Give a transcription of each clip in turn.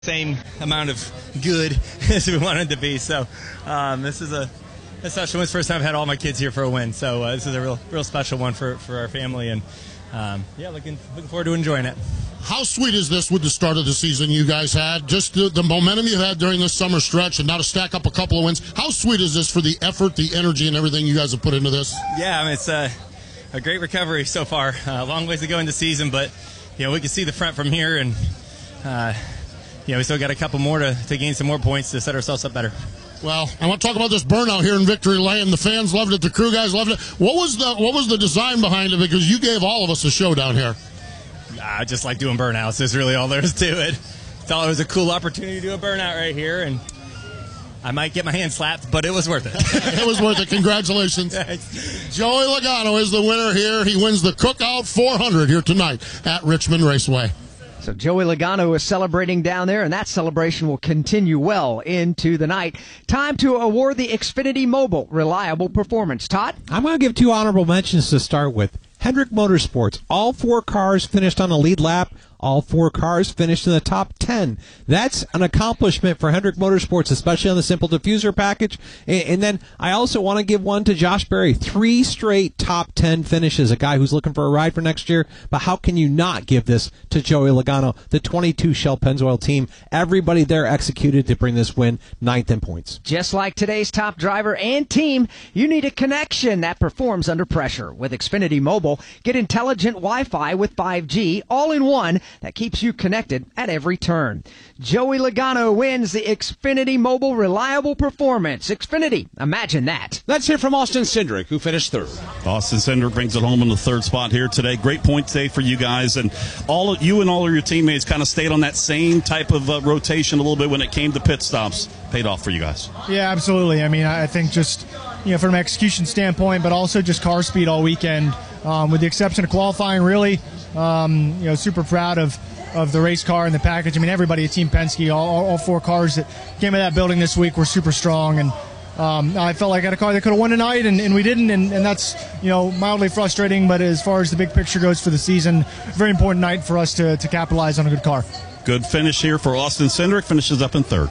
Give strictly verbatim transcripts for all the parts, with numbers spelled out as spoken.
Same amount of good as we wanted to be. So um, this is a, a special one. It's the first time I've had all my kids here for a win. So uh, this is a real real special one for, for our family. And um, yeah, looking looking forward to enjoying it. How sweet is this with the start of the season you guys had? Just the, the momentum you had during this summer stretch and now to stack up a couple of wins. How sweet is this for the effort, the energy, and everything you guys have put into this? Yeah, I mean, it's a, a great recovery so far. Uh, a long ways to go in the season, but you know we can see the front from here, and uh, you know, we still got a couple more to, to gain some more points to set ourselves up better. Well, I want to talk about this burnout here in Victory Lane. The fans loved it. The crew guys loved it. What was the what was the design behind it? Because you gave all of us a show down here. I just like doing burnouts. Is really all there is to it. Thought it was a cool opportunity to do a burnout right here, and I might get my hand slapped, but it was worth it. It was worth it. Congratulations. Joey Logano is the winner here. He wins the Cookout four hundred here tonight at Richmond Raceway. So Joey Logano is celebrating down there, and that celebration will continue well into the night. Time to award the Xfinity Mobile Reliable Performance. Todd? I'm going to give two honorable mentions to start with. Hendrick Motorsports. All four cars finished on the lead lap. All four cars finished in the top ten. That's an accomplishment for Hendrick Motorsports, especially on the simple diffuser package. And, and then I also want to give one to Josh Berry. Three straight top ten finishes, a guy who's looking for a ride for next year. But how can you not give this to Joey Logano, the twenty-two Shell Pennzoil team? Everybody there executed to bring this win ninth in points. Just like today's top driver and team, you need a connection that performs under pressure. With Xfinity Mobile, get intelligent Wi-Fi with five G, all in one, that keeps you connected at every turn. Joey Logano wins the Xfinity Mobile Reliable Performance. Xfinity, imagine that. Let's hear from Austin Cindric, who finished third. Austin Cindric brings it home in the third spot here today. Great point today for you guys, and all of you and all of your teammates kind of stayed on that same type of uh, rotation a little bit when it came to pit stops. Paid off for you guys. Yeah, absolutely. I mean, I think just, you know, from an execution standpoint, but also just car speed all weekend, um, with the exception of qualifying, really. Um, you know, super proud of, of the race car and the package. I mean, everybody at Team Penske, all, all, all four cars that came in that building this week were super strong, and um, I felt like I had a car that could have won tonight, and, and we didn't, and, and that's, you know, mildly frustrating, but as far as the big picture goes for the season, very important night for us to, to capitalize on a good car. Good finish here for Austin Cindric, finishes up in third.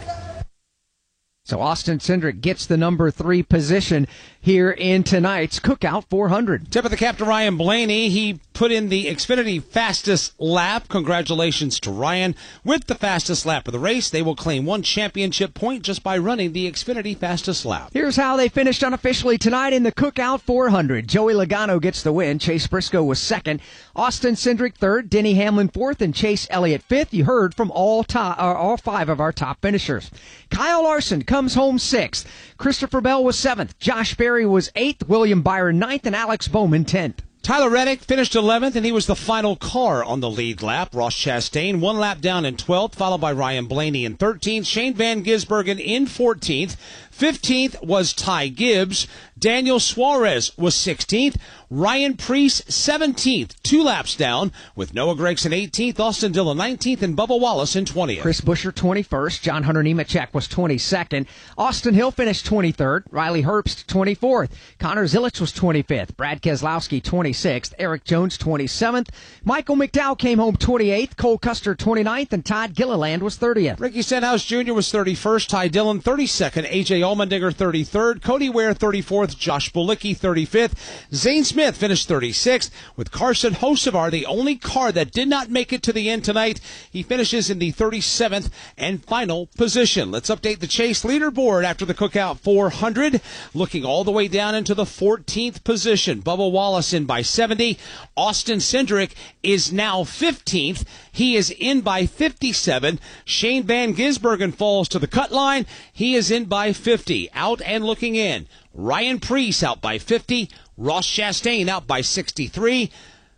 So Austin Cindric gets the number three position here in tonight's Cookout four hundred. Tip of the cap to Ryan Blaney. He put in the Xfinity fastest lap. Congratulations to Ryan. With the fastest lap of the race, they will claim one championship point just by running the Xfinity fastest lap. Here's how they finished unofficially tonight in the Cookout four hundred. Joey Logano gets the win. Chase Briscoe was second. Austin Cindric third. Denny Hamlin fourth. And Chase Elliott fifth. You heard from all, top, uh, all five of our top finishers. Kyle Larson comes home sixth. Christopher Bell was seventh. Josh Berry was eighth. William Byron ninth. And Alex Bowman tenth. Tyler Reddick finished eleventh, and he was the final car on the lead lap. Ross Chastain one lap down in twelfth, followed by Ryan Blaney in thirteenth. Shane Van Gisbergen in fourteenth. fifteenth was Ty Gibbs. Daniel Suarez was sixteenth. Ryan Preece seventeenth, two laps down, with Noah Gragson eighteenth, Austin Dillon nineteenth, and Bubba Wallace in twentieth. Chris Buescher twenty-first. John Hunter Nemechek was twenty-second. Austin Hill finished twenty-third. Riley Herbst twenty-fourth. Connor Zilisch was twenty-fifth. Brad Keselowski twenty-sixth. Eric Jones twenty-seventh. Michael McDowell came home twenty-eighth. Cole Custer twenty-ninth. And Todd Gilliland was thirtieth. Ricky Stenhouse Junior was thirty-first. Ty Dillon thirty-second. A J Allmendinger thirty-third. Cody Ware thirty-fourth. Josh Bulicki thirty-fifth. Zane Smith finished thirty-sixth, with Carson Hocevar the only car that did not make it to the end tonight. He finishes in the thirty-seventh and final position. Let's update the Chase leaderboard after the Cookout four hundred, looking all the way down into the fourteenth position. Bubba Wallace in by seventy. Austin Cindric is now fifteenth. He is in by fifty-seven. Shane Van Gisbergen falls to the cut line. He is in by fifty. Out and looking in. Ryan Preece out by fifty. Ross Chastain out by sixty-three.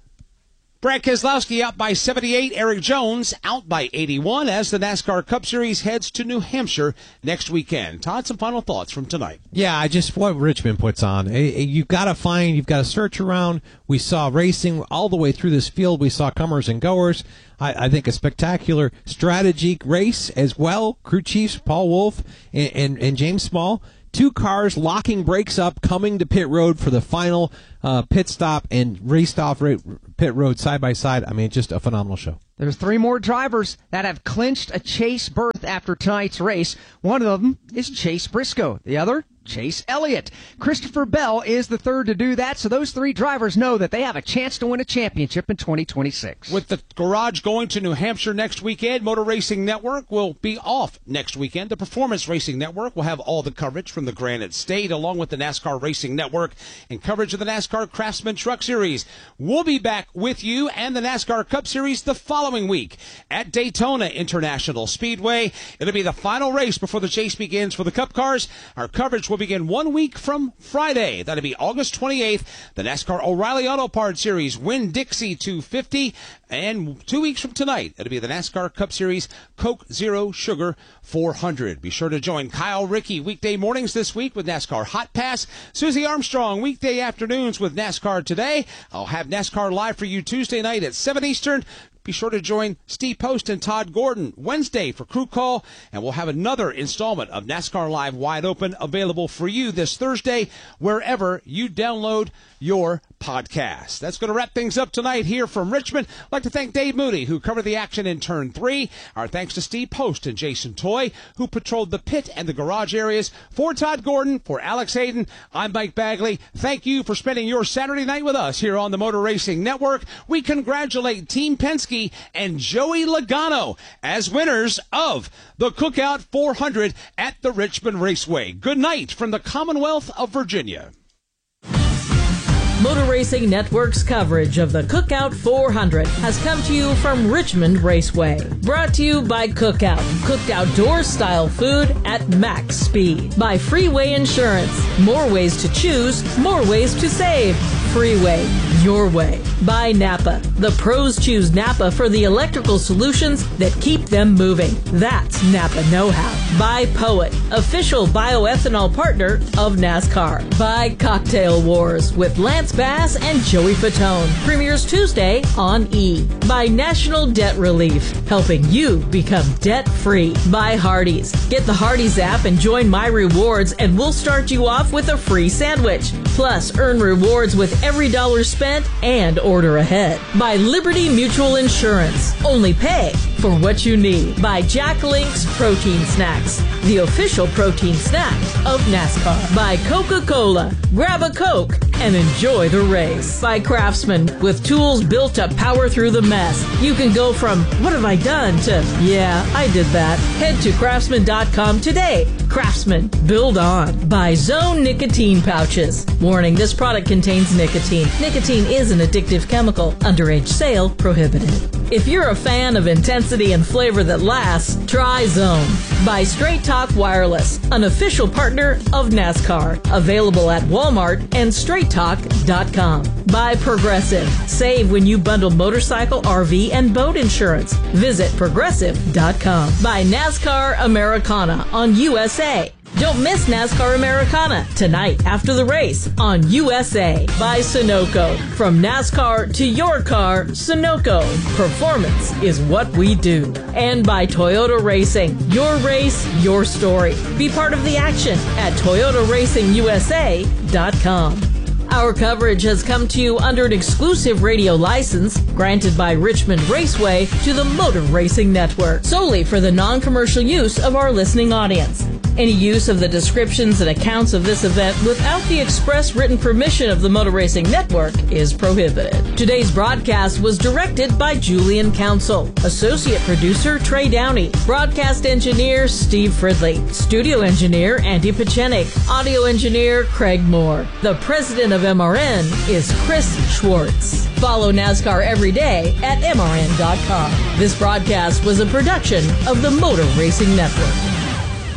Brad Keselowski out by seventy-eight. Eric Jones out by eighty-one as the NASCAR Cup Series heads to New Hampshire next weekend. Todd, some final thoughts from tonight. Yeah, I just what Richmond puts on. You've got to find, you've got to search around. We saw racing all the way through this field. We saw comers and goers. I, I think a spectacular strategy race as well. Crew chiefs Paul Wolfe and, and, and James Small. Two cars locking brakes up, coming to pit road for the final uh, pit stop, and raced off pit road side by side. I mean, just a phenomenal show. There's three more drivers that have clinched a Chase berth after tonight's race. One of them is Chase Briscoe. The other, Chase Elliott. Christopher Bell is the third to do that, so those three drivers know that they have a chance to win a championship in twenty twenty-six. With the garage going to New Hampshire next weekend, Motor Racing Network will be off next weekend. The Performance Racing Network will have all the coverage from the Granite State, along with the NASCAR Racing Network and coverage of the NASCAR Craftsman Truck Series. We'll be back with you and the NASCAR Cup Series the following week at Daytona International Speedway. It'll be the final race before the chase begins for the Cup cars. Our coverage will begin one week from Friday. That'll be August twenty-eighth. The NASCAR O'Reilly Auto Parts Series Winn-Dixie two fifty. And two weeks from tonight, it'll be the NASCAR Cup Series Coke Zero Sugar four hundred. Be sure to join Kyle Rickey weekday mornings this week with NASCAR Hot Pass. Susie Armstrong weekday afternoons with NASCAR Today. I'll have NASCAR live for you Tuesday night at seven Eastern. Be sure to join Steve Post and Todd Gordon Wednesday for Crew Call, and we'll have another installment of NASCAR Live Wide Open available for you this Thursday wherever you download your podcast. That's going to wrap things up tonight here from Richmond. I'd like to thank Dave Moody, who covered the action in Turn three. Our thanks to Steve Post and Jason Toy, who patrolled the pit and the garage areas. For Todd Gordon, for Alex Hayden, I'm Mike Bagley. Thank you for spending your Saturday night with us here on the Motor Racing Network. We congratulate Team Penske and Joey Logano as winners of the Cookout four hundred at the Richmond Raceway. Good night from the Commonwealth of Virginia. Motor Racing Network's coverage of the Cookout four hundred has come to you from Richmond Raceway. Brought to you by Cookout, cooked outdoors style food at max speed. By Freeway Insurance, more ways to choose, more ways to save. Freeway, your way. By Napa, the pros choose Napa for the electrical solutions that keep them moving. That's Napa know-how. By Poet, official bioethanol partner of NASCAR. By Cocktail Wars with Lance Bass and Joey Fatone. Premieres Tuesday on E! By National Debt Relief, helping you become debt-free. By Hardee's. Get the Hardee's app and join My Rewards, and we'll start you off with a free sandwich. Plus, earn rewards with every dollar spent and order ahead. By Liberty Mutual Insurance. Only pay for what you need. By Jack Link's Protein Snacks, the official protein snack of NASCAR. By Coca-Cola. Grab a Coke and enjoy the race. By Craftsman, with tools built to power through the mess. You can go from, what have I done, to, yeah, I did that. Head to craftsman dot com today. Craftsman, build on. By Zone Nicotine Pouches. Warning, this product contains nicotine. Nicotine is an addictive chemical. Underage sale prohibited. If you're a fan of intensity and flavor that lasts, try Zone. By Straight Talk Wireless, an official partner of NASCAR. Available at Walmart and straight talk dot com. By Progressive. Save when you bundle motorcycle, R V, and boat insurance. Visit progressive dot com. By NASCAR Americana on U S A. Don't miss NASCAR Americana tonight after the race on U S A. By Sunoco. From NASCAR to your car, Sunoco. Performance is what we do. And by Toyota Racing. Your race, your story. Be part of the action at toyota racing u s a dot com. Our coverage has come to you under an exclusive radio license granted by Richmond Raceway to the Motor Racing Network, solely for the non-commercial use of our listening audience. Any use of the descriptions and accounts of this event without the express written permission of the Motor Racing Network is prohibited. Today's broadcast was directed by Julian Council, associate producer Trey Downey, broadcast engineer Steve Fridley, studio engineer Andy Pachenik, audio engineer Craig Moore. The president of M R N is Chris Schwartz. Follow NASCAR every day at M R N dot com. This broadcast was a production of the Motor Racing Network.